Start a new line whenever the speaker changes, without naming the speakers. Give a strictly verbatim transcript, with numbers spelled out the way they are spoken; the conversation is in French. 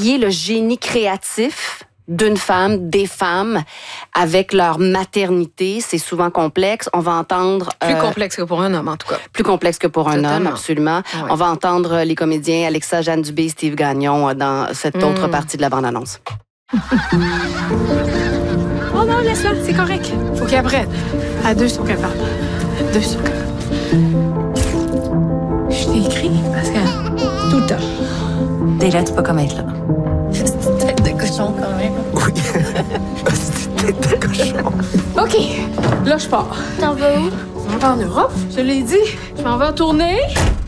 marier le génie créatif d'une femme, des femmes, avec leur maternité. C'est souvent complexe. On va entendre...
Plus
euh,
complexe que pour un homme, en tout cas.
Plus complexe que pour un
Totalement.
homme, absolument.
Ouais.
On va entendre les comédiens Alexa, Jeanne Dubé, Steve Gagnon euh, dans cette
Mm.
autre partie de la bande-annonce.
Oh non, laisse-la, c'est correct. Faut qu'elle apprenne. À deux, ils sont capables. Deux sont capables. Je t'ai écrit parce que tout le temps.
T'es là, tu peux comme être là.
C'est une tête de cochon quand même.
Oui. C'est une tête de cochon.
OK, là, je pars.
T'en vas où?
Je m'en vais en Europe, je l'ai dit. Je m'en vais en tournée.